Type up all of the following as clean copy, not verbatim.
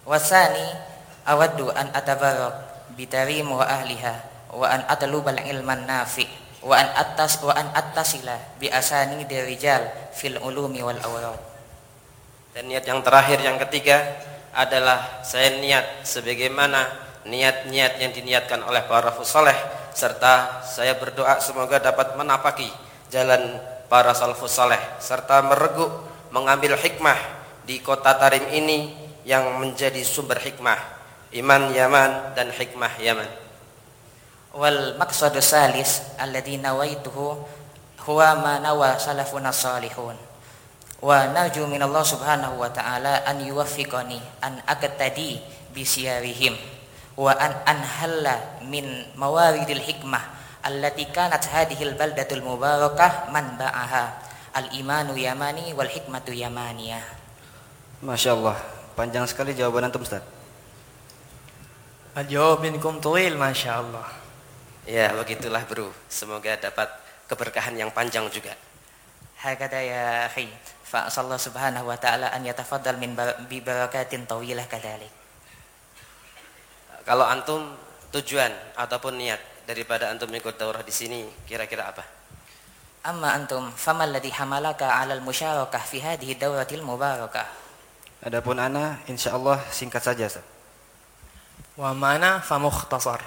Wasani awaddu an atabarrak bitarim wa ahliha wa an atlubal ilman nafi wa an attasila bi asani dirijal fil ulumi wal awrad. Dan niat yang terakhir, yang ketiga adalah saya niat sebagaimana niat-niat yang diniatkan oleh para salafus, serta saya berdoa semoga dapat menapaki jalan para salafus saleh serta mereguk mengambil hikmah di kota Tarim ini yang menjadi sumber hikmah iman Yaman dan hikmah Yaman. Wal maqsadu salis alladhi nawaituhu huwa ma nawa salafuna salihun wa narju minallah subhanahu wa ta'ala an yuwaffiqani an aqtadi bi siyarihim wa an anhalla min mawaridil hikmah allati kanat hadhil baldatul mubarakah manba'aha al imanu yamani wal hikmatu yamaniyah. Masya Allah, panjang sekali jawaban antum, Ustaz. Al-jawab minkum tuwil, Masya Allah. Ya, begitulah bro, semoga dapat keberkahan yang panjang juga. Hakada ya akhi, fa sallallahu subhanahu wa ta'ala an yatafaddal min bi barakatin tawilah kadzalik. Kalau antum tujuan ataupun niat daripada antum ikut daurah di sini kira-kira apa? Amma antum famal ladzi hamalaka 'alal musyarakah fi hadhihi dauratil mubarakah. Adapun ana insyaallah singkat saja, Ustaz. Wa mana fa mukhtasar.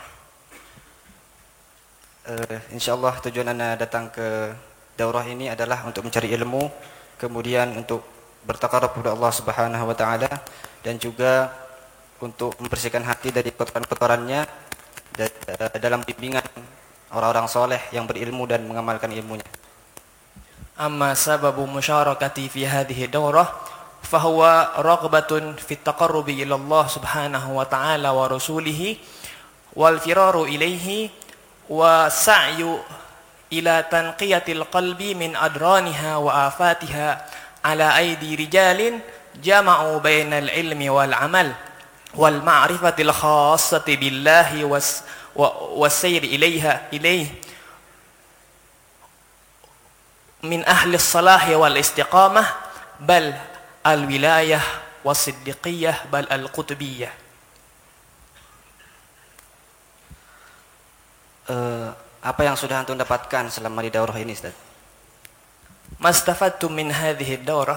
Insyaallah tujuan ana datang ke daurah ini adalah untuk mencari ilmu, kemudian untuk bertakarub kepada Allah Subhanahu wa taala, dan juga untuk membersihkan hati dari kotoran-kotorannya dalam bimbingan orang-orang soleh yang berilmu dan mengamalkan ilmunya. Amma sababu musyarakati fi hadhihi daurah fahuwa ragbatun fi taqarrubi ila Allah subhanahu wa ta'ala wa rasulihi wal firaru ilaihi wa sa'yu ila tanqiyatil qalbi min adraniha wa afatiha ala aidi rijalin jama'u bainal ilmi wal amal wal ma'rifatil khassati billahi was sayr ilaihi min ahli salahi wal istiqamah bal al wilayah was siddiqiyah bal al qutbiyah. Apa yang sudah antum dapatkan selama di daurah ini, Ustaz? Mastafadtu min hadhihi daurah,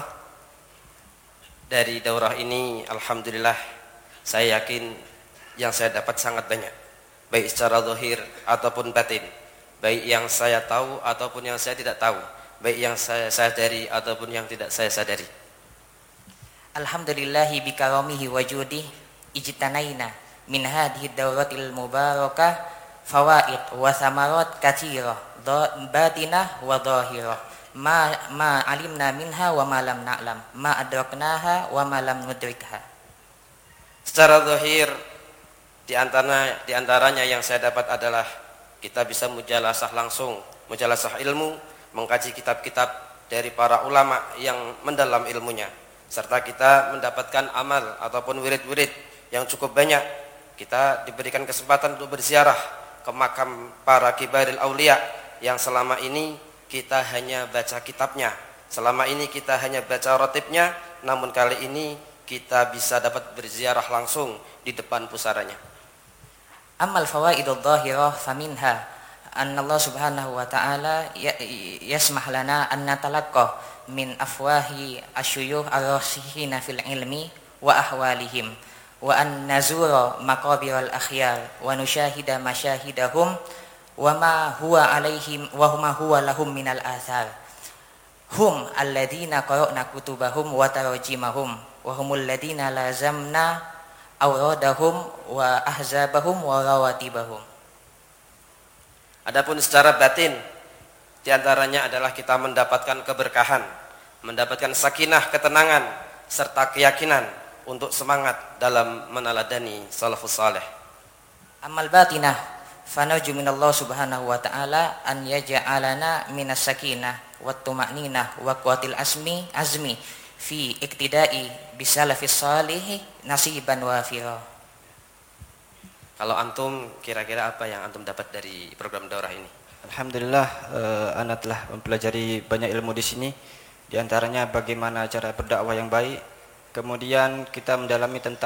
dari daurah ini alhamdulillah saya yakin yang saya dapat sangat banyak, baik secara zahir ataupun batin, baik yang saya tahu ataupun yang saya tidak tahu, baik yang saya sadari ataupun yang tidak saya sadari. Alhamdulillahi bikaramihi wa judih ijtanaina min hadhihi dauratil mubarakah fawaid wa thamarat katsirah batinah wa dhahirah ma alimna minha wa ma lam na'lam ma adraknaha wa ma lam nudrikha. Secara zahir di antaranya yang saya dapat adalah kita bisa mujalasah langsung, mujalasah ilmu, mengkaji kitab-kitab dari para ulama yang mendalam ilmunya, serta kita mendapatkan amal ataupun wirid-wirid yang cukup banyak. Kita diberikan kesempatan untuk berziarah ke makam para kibaril aulia yang selama ini kita hanya baca kitabnya, selama ini kita hanya baca rotibnya, namun kali ini kita bisa dapat berziarah langsung di depan pusaranya. Amal fawaidul dhahirah faminha anna Allah subhanahu wa ta'ala yasmah lana an natalaqqa min afwahi asyuyukh ar-rasikhina fil ilmi wa ahwalihim wa an nazura maqabirul akhyar wa nusyahida masyahidahum wa ma huwa alaihim wa huma huwa lahum minal athar hum alladhina qara'na kutubahum wa tarjimahum wa humul ladhina lazamna awradahum wa ahzabahum wa rawatibahum. Adapun secara batin diantaranya adalah kita mendapatkan keberkahan, mendapatkan sakinah, ketenangan, serta keyakinan untuk semangat dalam meneladani salafus saleh. Amal batinah fanarju minallah subhanahu wa ta'ala an yaj'alana minas sakinah wat tuma'ninah wa quwwatil azmi fi iktidai bisalafis salih nasiban wafira. Kalau antum kira-kira apa yang antum dapat dari program daurah ini? Alhamdulillah, ana telah mempelajari banyak ilmu di sini. Di antaranya bagaimana cara berdakwah yang baik. Kemudian kita mendalami tentang